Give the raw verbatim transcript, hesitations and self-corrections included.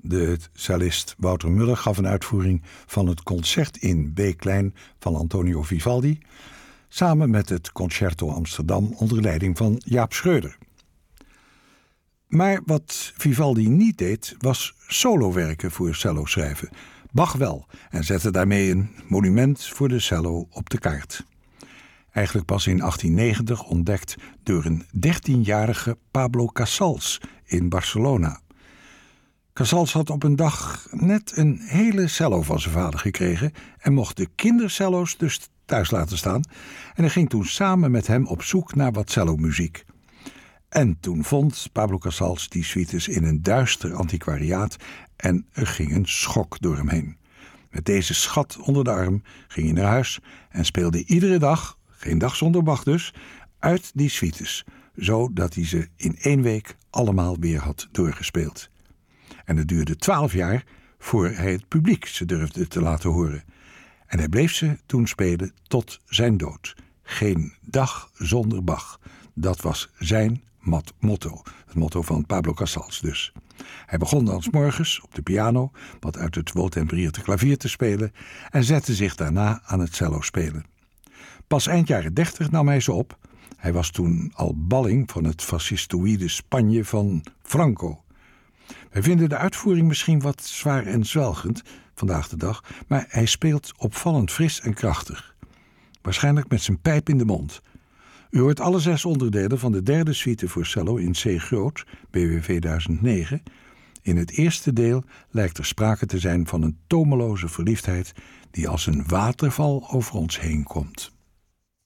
De cellist Wouter Muller gaf een uitvoering van het concert in B-klein van Antonio Vivaldi, samen met het Concerto Amsterdam onder leiding van Jaap Schreuder. Maar wat Vivaldi niet deed, was solowerken voor cello schrijven. Bach wel, en zette daarmee een monument voor de cello op de kaart. Eigenlijk pas in achttien negentig ontdekt door een dertienjarige Pablo Casals in Barcelona. Casals had op een dag net een hele cello van zijn vader gekregen en mocht de kindercello's dus thuis laten staan. En hij ging toen samen met hem op zoek naar wat cellomuziek. En toen vond Pablo Casals die suites in een duister antiquariaat en er ging een schok door hem heen. Met deze schat onder de arm ging hij naar huis en speelde iedere dag, geen dag zonder Bach dus, uit die suites, zodat hij ze in één week allemaal weer had doorgespeeld. En het duurde twaalf jaar voor hij het publiek ze durfde te laten horen. En hij bleef ze toen spelen tot zijn dood. Geen dag zonder Bach. Dat was zijn motto. Het motto van Pablo Casals dus. Hij begon dan 's morgens op de piano, wat uit het wohltempereerde klavier te spelen, en zette zich daarna aan het cello spelen. Pas eind jaren dertig nam hij ze op. Hij was toen al balling van het fascistoïde Spanje van Franco. Wij vinden de uitvoering misschien wat zwaar en zwelgend vandaag de dag, maar hij speelt opvallend fris en krachtig. Waarschijnlijk met zijn pijp in de mond. U hoort alle zes onderdelen van de derde suite voor cello in C groot, B W V duizend negen. In het eerste deel lijkt er sprake te zijn van een tomeloze verliefdheid die als een waterval over ons heen komt.